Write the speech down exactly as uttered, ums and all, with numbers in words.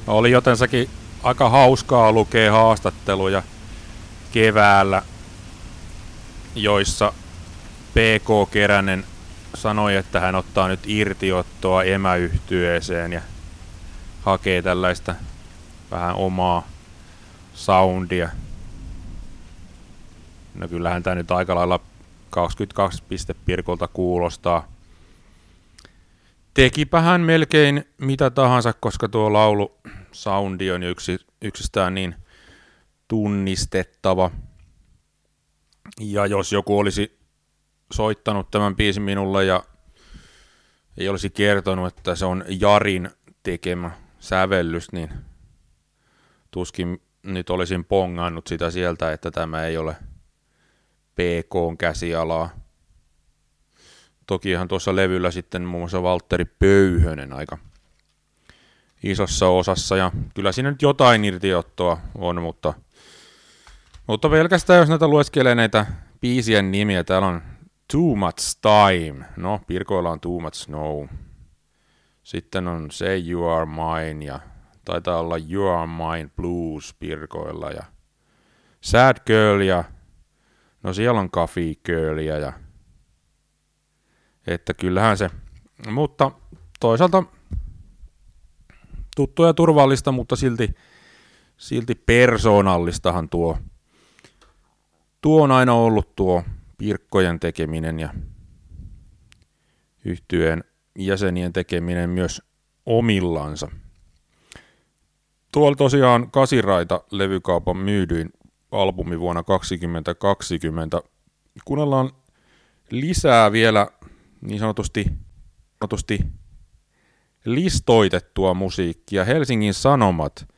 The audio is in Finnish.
Oli jotensakin aika hauskaa lukea haastatteluja keväällä, joissa P K Keränen sanoi, että hän ottaa nyt irtiottoa emäyhtyeeseen ja hakee tällaista vähän omaa soundia. No kyllähän tämä nyt aika lailla kaksikymmentäkaksi piste Pirkolta kuulostaa. Tekipä hän melkein mitä tahansa, koska tuo laulu soundi on yksi, yksistään niin tunnistettava. Ja jos joku olisi soittanut tämän biisin minulle ja ei olisi kertonut, että se on Jarin tekemä sävellys, niin tuskin nyt olisin pongannut sitä sieltä, että tämä ei ole P K:n käsialaa. Tokihan tuossa levyllä sitten muun muassa Valtteri Pöyhönen aika isossa osassa, ja kyllä siinä nyt jotain irtiottoa on, mutta, mutta pelkästään jos näitä lueskelee näitä biisien nimiä, täällä on Too Much Time, no Pirkoilla on Too Much Snow, sitten on Say You Are Mine, ja taitaa olla You Are Mine Blues Pirkoilla, ja Sad Girl, ja no siellä on Coffee Girlia, ja että kyllähän se, mutta toisaalta tuttua ja turvallista, mutta silti, silti persoonallistahan tuo, tuo on aina ollut tuo Pirkkojen tekeminen ja yhtyeen jäsenien tekeminen myös omillansa. Tuolla tosiaan Kasiraita levykaupan myydyin albumi vuonna kaksituhattakaksikymmentä. Kuunnellaan lisää vielä niin sanotusti, sanotusti listoitettua musiikkia. Helsingin Sanomat